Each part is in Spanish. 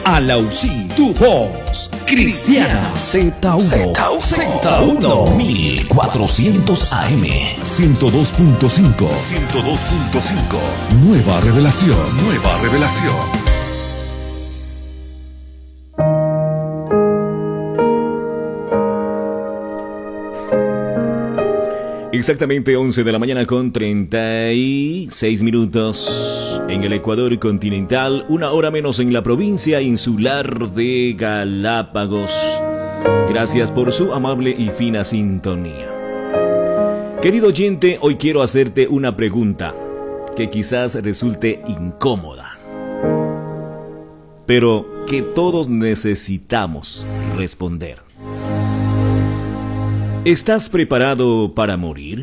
Alausí, tu voz cristiana. Z1, Z1, 1400 AM, 102.5, Nueva revelación, nueva revelación. Exactamente 11 de la mañana con 36 minutos en el Ecuador continental, una hora menos en la provincia insular de Galápagos. Gracias por su amable y fina sintonía. Querido oyente, hoy quiero hacerte una pregunta que quizás resulte incómoda, pero que todos necesitamos responder. ¿Estás preparado para morir?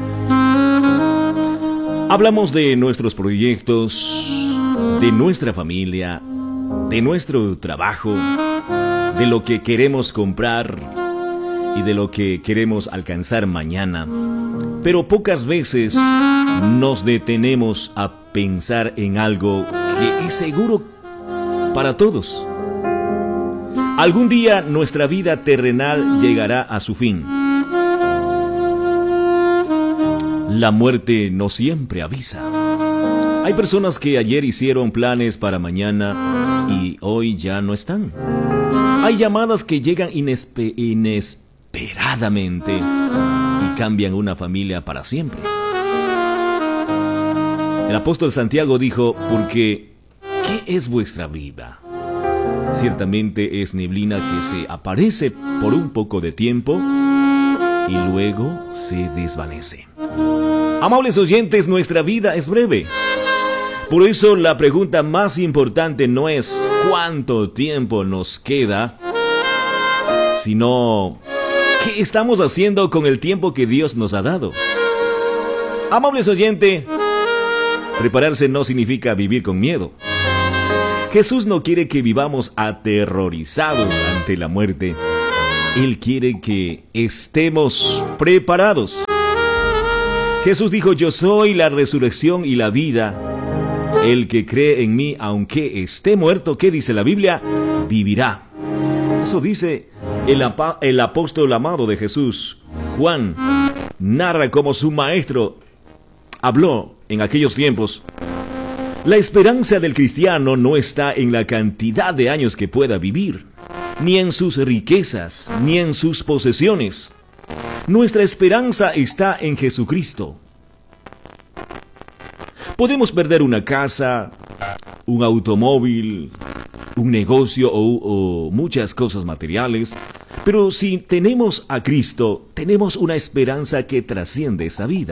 Hablamos de nuestros proyectos, de nuestra familia, de nuestro trabajo, de lo que queremos comprar y de lo que queremos alcanzar mañana. Pero pocas veces nos detenemos a pensar en algo que es seguro para todos. Algún día nuestra vida terrenal llegará a su fin. La muerte no siempre avisa. Hay personas que ayer hicieron planes para mañana y hoy ya no están. Hay llamadas que llegan inesperadamente y cambian una familia para siempre. El apóstol Santiago dijo, porque ¿qué es vuestra vida? Ciertamente es neblina que se aparece por un poco de tiempo y luego se desvanece. Amables oyentes, nuestra vida es breve. Por eso la pregunta más importante no es cuánto tiempo nos queda, sino ¿qué estamos haciendo con el tiempo que Dios nos ha dado? Amables oyentes, prepararse no significa vivir con miedo. Jesús no quiere que vivamos aterrorizados ante la muerte. Él quiere que estemos preparados. Jesús dijo, yo soy la resurrección y la vida. El que cree en mí, aunque esté muerto, ¿qué dice la Biblia? Vivirá. Eso dice el apóstol amado de Jesús, Juan. Narra cómo su maestro habló en aquellos tiempos. La esperanza del cristiano no está en la cantidad de años que pueda vivir, ni en sus riquezas, ni en sus posesiones. Nuestra esperanza está en Jesucristo. Podemos perder una casa, un automóvil, un negocio o muchas cosas materiales, pero si tenemos a Cristo, tenemos una esperanza que trasciende esta vida.